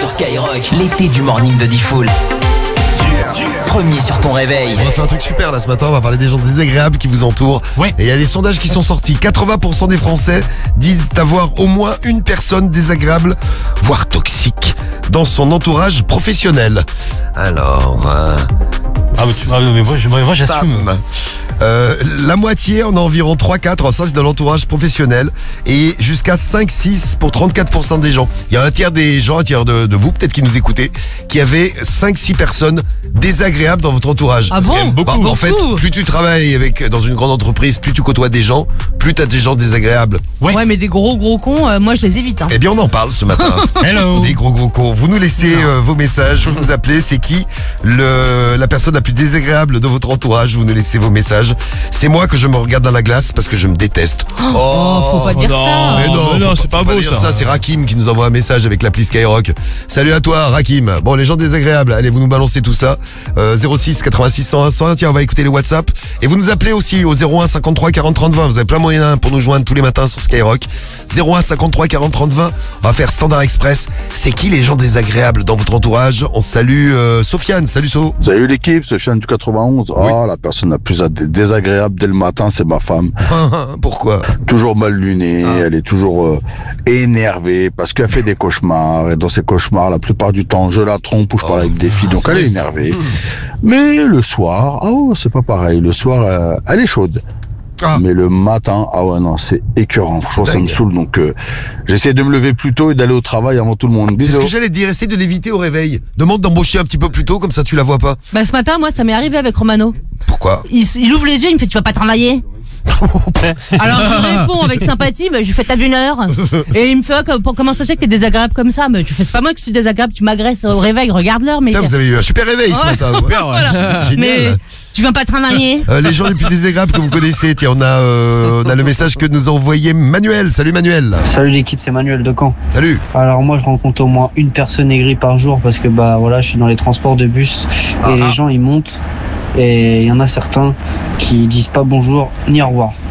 sur Skyrock. L'été du morning de Diffoul. Premier sur ton réveil. On va faire un truc super là ce matin, on va parler des gens désagréables qui vous entourent. Ouais. Et il y a des sondages qui sont sortis. 80% des Français disent avoir au moins une personne désagréable, voire toxique, dans son entourage professionnel. Alors... mais moi j'assume. Sam. La moitié, on a environ 3-4, ça c'est dans l'entourage professionnel, et jusqu'à 5-6 pour 34% des gens. Il y a un tiers des gens, un tiers de vous peut-être qui nous écoutez, qui avaient 5-6 personnes désagréables dans votre entourage. Ah bon? Beaucoup. En fait, plus tu travailles dans une grande entreprise, plus tu côtoies des gens, plus tu as des gens désagréables. Ouais, mais des gros cons, moi je les évite. Hein. Eh bien on en parle ce matin. Hello. Des gros cons. Vous nous laissez vos messages, vous nous appelez, c'est qui la personne la plus désagréable de votre entourage, vous nous laissez vos messages. C'est moi que je me regarde dans la glace parce que je me déteste. Faut pas dire ça. Mais non, c'est pas beau dire ça. C'est Rakim qui nous envoie un message avec l'appli Skyrock. Salut à toi Rakim. Bon, les gens désagréables, allez, vous nous balancez tout ça. 06 86 101 101. Tiens, on va écouter les WhatsApp. Et vous nous appelez aussi au 01 53 40 30 20. Vous avez plein de moyens pour nous joindre tous les matins sur Skyrock. 01 53 40 30 20. On va faire Standard Express. C'est qui les gens désagréables dans votre entourage? On salue Sofiane. Salut So. Salut l'équipe, c'est Sofiane du 91. Oui. La personne la plus désagréable dès le matin, c'est ma femme. Pourquoi? Toujours mal lunée, elle est toujours énervée parce qu'elle fait des cauchemars. Et dans ces cauchemars, la plupart du temps, je la trompe ou je parle avec des filles, donc elle est énervée. Mais le soir, c'est pas pareil. Le soir, elle est chaude. Mais le matin, c'est écœurant. Franchement, ça me saoule. Donc, j'essaie de me lever plus tôt et d'aller au travail avant tout le monde. C'est Bisous. ce que j'allais te dire, essaie de l'éviter au réveil. Demande d'embaucher un petit peu plus tôt, comme ça tu la vois pas. Bah ce matin, moi ça m'est arrivé avec Romano. Pourquoi? Il ouvre les yeux, il me fait tu vas pas travailler? Alors je réponds avec sympathie, je lui fais t'as vu une heure? Et il me fait comment ça se fait que t'es désagréable comme ça? Mais c'est pas moi que je suis désagréable, tu m'agresses au réveil, regarde l'heure. Mais Putain, vous avez eu un super réveil ce matin. Voilà. Génial. Mais tu viens pas travailler? Les gens les plus désagréables que vous connaissez, tiens, on a le message que nous a envoyé Manuel. Salut Manuel. Salut l'équipe, c'est Manuel de Caen. Salut. Alors moi je rencontre au moins une personne aigrie par jour parce que je suis dans les transports de bus et les gens ils montent et il y en a certains qui disent pas bonjour ni au revoir.